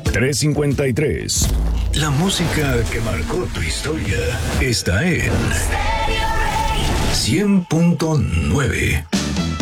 353. La música que marcó tu historia está en 100.9.